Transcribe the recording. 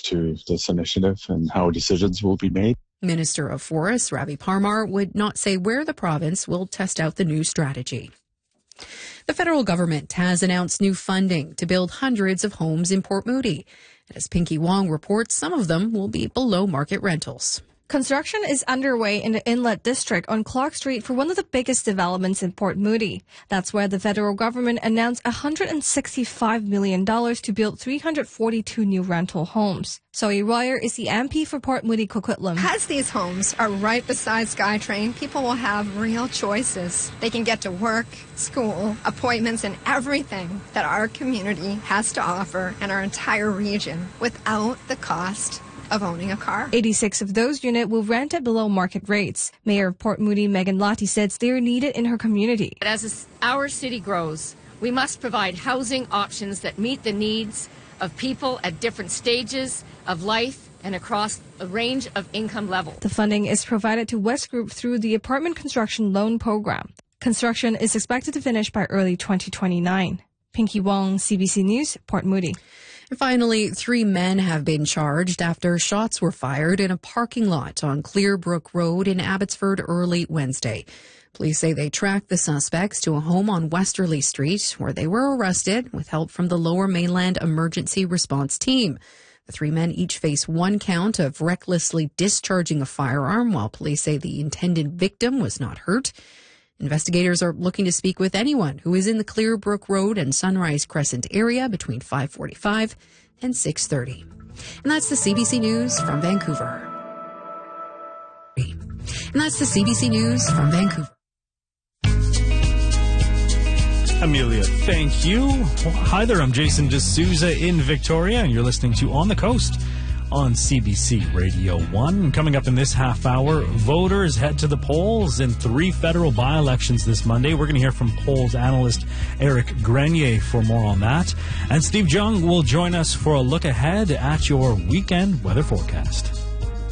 to this initiative and how decisions will be made. Minister of Forests Ravi Parmar would not say where the province will test out the new strategy. The federal government has announced new funding to build hundreds of homes in Port Moody. As Pinky Wong reports, some of them will be below market rentals. Construction is underway in the Inlet District on Clark Street for one of the biggest developments in Port Moody. That's where the federal government announced $165 million to build 342 new rental homes. Zoe Royer is the MP for Port Moody Coquitlam. As these homes are right beside SkyTrain, people will have real choices. They can get to work, school, appointments, and everything that our community has to offer and our entire region without the cost of owning a car. 86 of those units will rent at below market rates. Mayor of Port Moody, Megan Lottie, says they are needed in her community. As our city grows, we must provide housing options that meet the needs of people at different stages of life and across a range of income levels. The funding is provided to West Group through the Apartment Construction Loan Program. Construction is expected to finish by early 2029. Pinky Wong, CBC News, Port Moody. And finally, 3 men have been charged after shots were fired in a parking lot on Clearbrook Road in Abbotsford early Wednesday. Police say they tracked the suspects to a home on Westerly Street, where they were arrested with help from the Lower Mainland Emergency Response Team. The 3 men each face 1 count of recklessly discharging a firearm, while police say the intended victim was not hurt. Investigators are looking to speak with anyone who is in the Clearbrook Road and Sunrise Crescent area between 5:45 and 6:30. And that's the CBC News from Vancouver. Amelia, thank you. Hi there, I'm Jason D'Souza in Victoria, and you're listening to On the Coast on CBC Radio 1. Coming up in this half hour, voters head to the polls in 3 federal by-elections this Monday. We're going to hear from polls analyst Eric Grenier for more on that. And Steve Jung will join us for a look ahead at your weekend weather forecast.